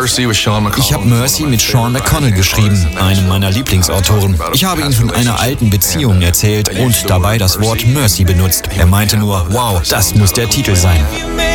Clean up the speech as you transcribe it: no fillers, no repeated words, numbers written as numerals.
Ich habe Mercy mit Sean McConnell geschrieben, einem meiner Lieblingsautoren. Ich habe ihm von einer alten Beziehung erzählt und dabei das Wort Mercy benutzt. Er meinte nur, wow, das muss der Titel sein.